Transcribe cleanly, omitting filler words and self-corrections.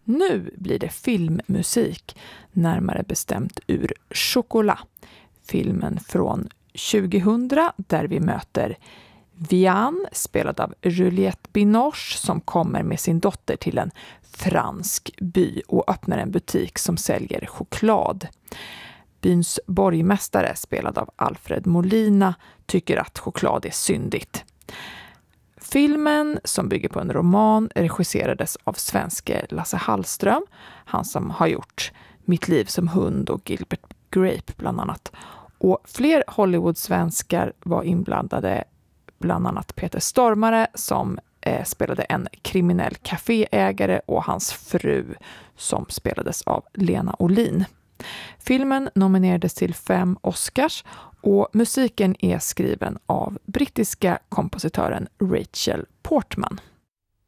Nu blir det filmmusik, närmare bestämt ur Chocolat. Filmen från 2000 där vi möter Vian, spelad av Juliette Binoche, som kommer med sin dotter till en fransk by och öppnar en butik som säljer choklad. Byns borgmästare, spelad av Alfred Molina, tycker att choklad är syndigt. Filmen, som bygger på en roman, regisserades av svenske Lasse Hallström, han som har gjort Mitt liv som hund och Gilbert Grape bland annat. Och fler Hollywood-svenskar var inblandade, bland annat Peter Stormare som spelade en kriminell kaféägare och hans fru som spelades av Lena Olin. Filmen nominerades till 5 Oscars och musiken är skriven av brittiska kompositören Rachel Portman.